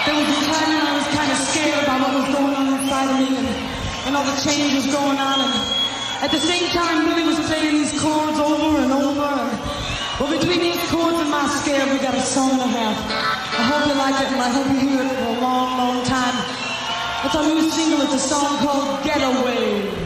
There was a time when I was kind of scared about what was going on inside of me and all the change was going on. And at the same time, Billy was playing these chords over and over. Well, between these chords and my scare, we got a song and a half. I hope you like it, and I hope you hear it for a long, long time. It's our new single. It's a song called Getaway.